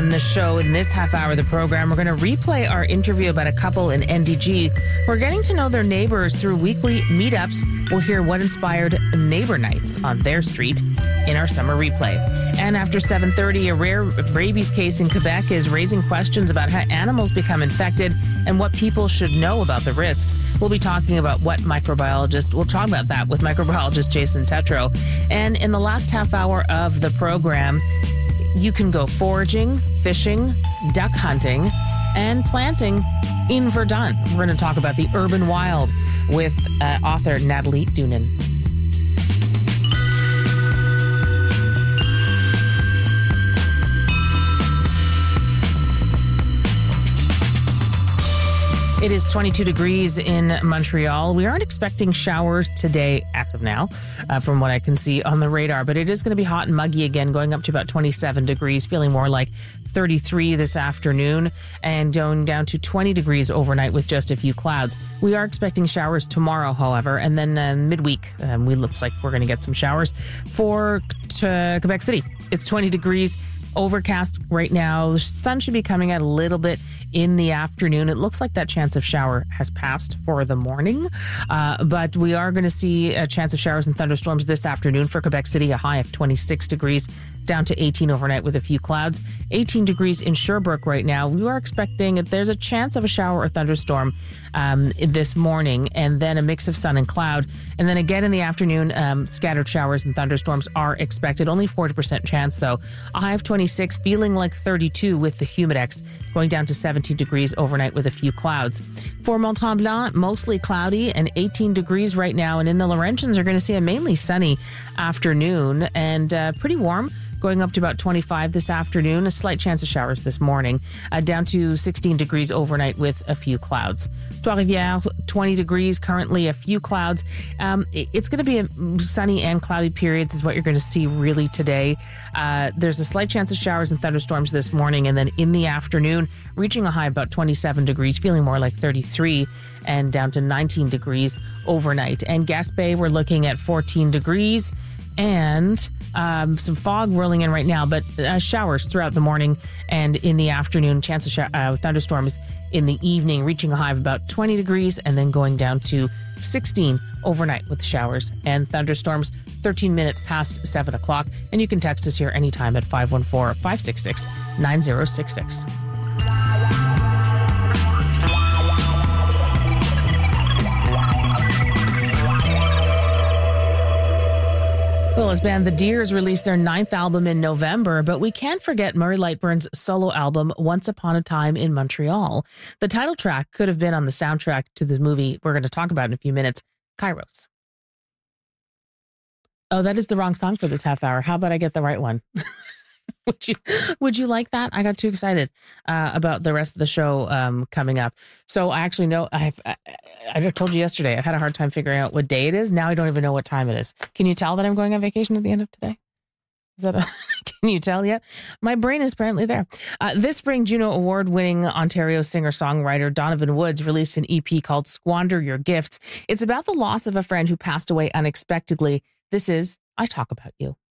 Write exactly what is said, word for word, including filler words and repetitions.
On the show, in this half hour of the program, we're going to replay our interview about a couple in N D G who are getting to know their neighbors through weekly meetups. We'll hear what inspired neighbor nights on their street in our summer replay. And after seven thirty, a rare rabies case in Quebec is raising questions about how animals become infected and what people should know about the risks. We'll be talking about what microbiologist, we'll talk about that with microbiologist Jason Tetreault. And in the last half hour of the program, you can go foraging, fishing, duck hunting, and planting in Verdun. We're going to talk about the urban wild with uh, author Natalie Doonan. It is twenty-two degrees in Montreal. We aren't expecting showers today as of now, uh, from what I can see on the radar, but it is going to be hot and muggy again, going up to about twenty-seven degrees, feeling more like thirty-three this afternoon, and going down to twenty degrees overnight with just a few clouds. We are expecting showers tomorrow, however, and then uh, midweek, um, we looks like we're going to get some showers for uh, Quebec City. It's twenty degrees. Overcast right now. The sun should be coming out a little bit in the afternoon. It looks like that chance of shower has passed for the morning, uh, but we are going to see a chance of showers and thunderstorms this afternoon for Quebec City, a high of twenty-six degrees, down to eighteen overnight with a few clouds. eighteen degrees in Sherbrooke right now. We are expecting there's a chance of a shower or thunderstorm um, this morning, and then a mix of sun and cloud. And then again in the afternoon, um, scattered showers and thunderstorms are expected. Only forty percent chance though. A high of twenty-six, feeling like thirty-two with the Humidex, going down to seventeen degrees overnight with a few clouds. For Mont-Tremblant, mostly cloudy and eighteen degrees right now. And in the Laurentians, are going to see a mainly sunny afternoon and uh, pretty warm, going up to about twenty-five this afternoon. A slight chance of showers this morning, uh, down to sixteen degrees overnight with a few clouds. Trois-Rivières, twenty degrees, currently a few clouds. Um, it's going to be a sunny and cloudy periods is what you're going to see really today. Uh, there's a slight chance of showers and thunderstorms this morning, and then in the afternoon, reaching a high of about twenty-seven degrees, feeling more like thirty-three, and down to nineteen degrees overnight. And Gaspé, we're looking at fourteen degrees, and um, some fog rolling in right now, but uh, showers throughout the morning and in the afternoon. Chance of sh- uh, thunderstorms in the evening, reaching a high of about twenty degrees and then going down to sixteen overnight with showers and thunderstorms. thirteen minutes past seven o'clock. And you can text us here anytime at five one four, five six six, nine zero six six. Well, as band The Deers released their ninth album in November, but we can't forget Murray Lightburn's solo album, Once Upon a Time in Montreal. The title track could have been on the soundtrack to the movie we're going to talk about in a few minutes, Kairos. Oh, that is the wrong song for this half hour. How about I get the right one? Would you would you like that? I got too excited uh, about the rest of the show um, coming up. So I actually know I've I, I told you yesterday I've had a hard time figuring out what day it is. Now I don't even know what time it is. Can you tell that I'm going on vacation at the end of today? Is that a, can you tell yet? My brain is apparently there. Uh, this spring, Juno Award-winning Ontario singer-songwriter Donovan Woods released an E P called Squander Your Gifts. It's about the loss of a friend who passed away unexpectedly. This is I Talk About You.